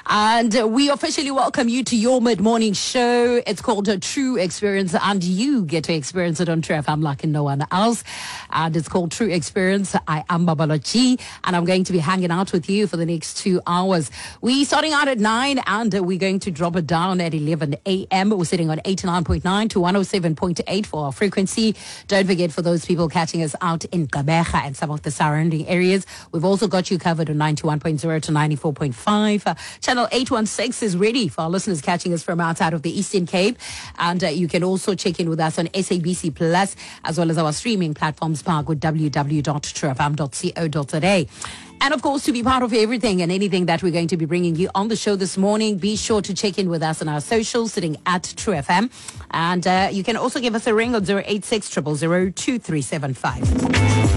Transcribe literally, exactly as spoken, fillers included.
And uh, we officially welcome you to your mid-morning show. It's called a True Experience, and you get to experience it on True F M like no one else. And it's called True Experience. I am Babalochi, and I'm going to be hanging out with you for the next two hours. We're starting out at nine, and uh, we're going to drop it down at eleven a.m. We're sitting on eighty-nine point nine to one oh seven point eight for our frequency. Don't forget, for those people catching us out in Gqeberha and some of the surrounding areas, we've also got you covered on ninety-one point zero to ninety-four point five. Uh, channel eight one six is ready for our listeners catching us from outside of the Eastern Cape. And uh, you can also check in with us on S A B C Plus, as well as our streaming platforms, Park with w w w dot true f m dot co dot za. And of course, to be part of everything and anything that we're going to be bringing you on the show this morning, be sure to check in with us on our socials, sitting at True F M. And uh, you can also give us a ring on zero eight six, zero zero zero, two three seven five.